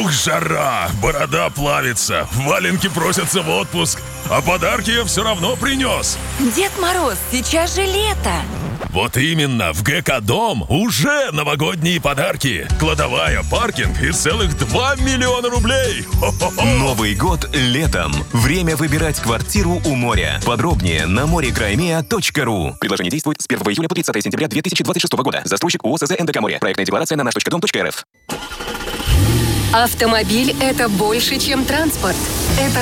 Ух, жара! Борода плавится, валенки просятся в отпуск, а подарки я все равно принес. Дед Мороз, сейчас же лето. Вот именно, в ГК Дом уже новогодние подарки. Кладовая, паркинг и целых 2 миллиона рублей. Хо-хо-хо. Новый год летом. Время выбирать квартиру у моря. Подробнее на morekraimea.ru. Предложение действует с 1 июля по 30 сентября 2026 года. Застройщик ООС НДК «Море». Проектная декларация на наш.дом.рф. Автомобиль – это больше, чем транспорт. Это